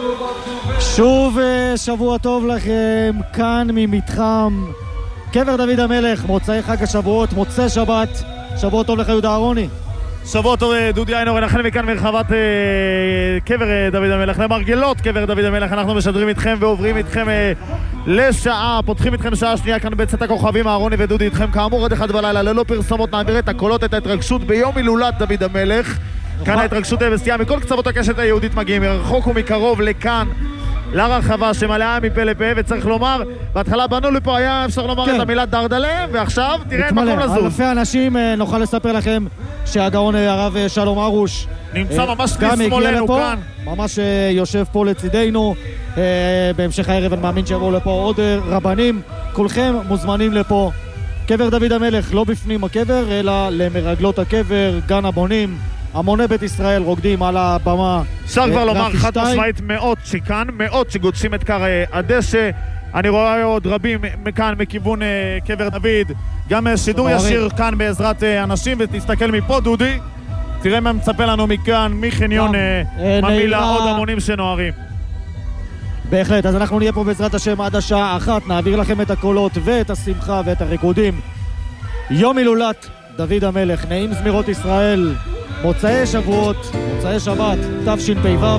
שוב שבוע טוב לכם, כאן ממתחם קבר דוד המלך, מוצאי חג השבועות, מוצאי שבת. שבוע טוב לך יהודה אהרוני. שבוע טוב דודי איינור, אנחנו מכאן מרחבת קבר דוד המלך, למרגלות קבר דוד המלך. אנחנו משדרים איתכם ועוברים איתכם לשעה, פותחים איתכם שעה שנייה כאן בצאת הכוכבים. אהרוני ודודי איתכם כאמור עד 1 בלילה ללא פרסומות, נעביר את הקולות, את ההתרגשות ביום הילולת דוד המלך. כאן ההתרגשות וסטייה מכל קצוות הקשת היהודית מגיעים מרחוק ומקרוב לכאן לרחבה שמלאה מפה לפה, וצריך לומר, בהתחלה באנו לפה היה אפשר לומר את המילה דרדלה, ועכשיו תראה את מקום לזוז. אלפי אנשים, נוכל לספר לכם שהגאון הרב שלום ארוש נמצא ממש משמאלנו כאן, ממש יושב פה לצידנו. בהמשך הערב אני מאמין שיבואו לפה עוד רבנים. כולכם מוזמנים לפה. קבר דוד המלך לא בפנים הקבר אלא למרגלות הקבר, גן הבונים. המוני בית ישראל רוקדים על הבמה. אפשר כבר לומר חד משמעית מאות שכאן, מאות שגודשים את קר הדשא. אני רואה עוד רבים מכאן מכיוון קבר דוד, גם שידור ישיר כאן בעזרת אנשים. ותסתכל מפה דודי, תראה מה מצפה לנו מכאן, מחניון ממילה, עוד המונים שנוערים. בהחלט, אז אנחנו נהיה פה בעזרת השם עד השעה 1, נעביר לכם את הקולות ואת השמחה ואת הריקודים. יום הילולת דוד המלך, נעים זמירות ישראל, מוצאי שבועות, מוצאי שבת, תשפ"ו.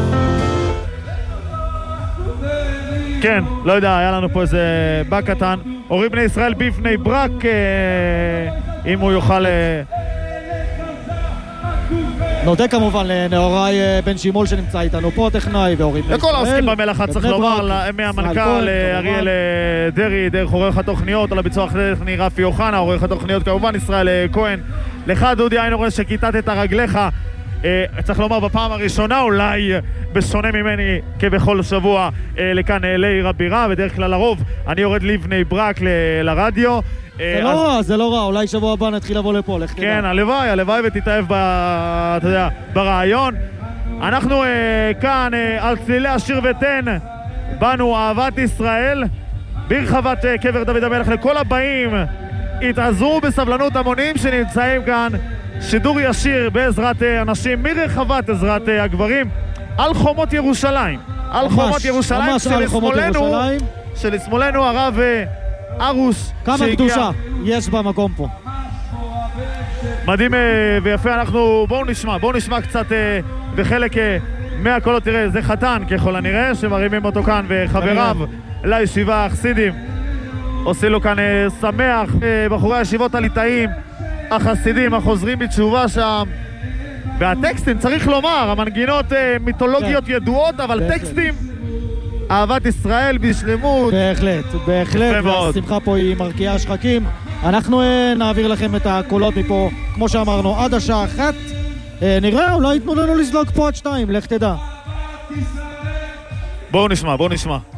כן, לא יודע, היה לנו פה איזה בא קטן. הורים בני ישראל בפני ברק, אם הוא יוכל... נודה כמובן לנאורי בן שימול שנמצא איתנו פה, טכנאי, והורים בני ישראל. לכל העוסקים במלאכה צריך לומר, מהמנכ"ל אריאל דרי, דרך עורך התוכניות, על הביצוע הטכני רפי אוחנה, עורך התוכניות כמובן ישראל כהן. לך דודי איינור שכיתת את הרגליך, צריך לומר בפעם הראשונה אולי בשונה ממני כבכל שבוע לכאן לעיר הבירה. בדרך כלל לרוב אני יורד לבני ברק לרדיו. זה לא רע, זה לא רע, אולי שבוע הבא נתחיל לבוא לפה, לך תדע. כן, הלוואי ותתאהב ברעיון. אנחנו כאן על צלילי השיר ותן, באנו אהבת ישראל ברחבת קבר דוד המלך. לכל הבאים, התעזרו בסבלנות המונים שנמצאים כאן, שידור ישיר בעזרת אנשים מרחבת עזרת הגברים על חומות ירושלים, על חומות ירושלים שלשמאלנו הרב ארוש. כמה קדושה יש במקום פה, מדהים ויפה. אנחנו בואו נשמע קצת וחלק מהקולות. תראה, זה חתן ככל הנראה שמרימים אותו כאן, וחבריו לישיבה החסידים עושים לו כאן שמח. בחורי הישיבות הליטאים, החסידים החוזרים בתשובה שם. והטקסטים, צריך לומר, המנגינות מיתולוגיות ידועות, אבל טקסטים אהבת ישראל בשלמות. בהחלט, והשמחה פה היא מרקיעה שחקים. אנחנו נעביר לכם את הקולות מפה, כמו שאמרנו, עד השעה 1. נראה, אולי יתנו לנו לזלוג פה עד 2, לך תדע. בואו נשמע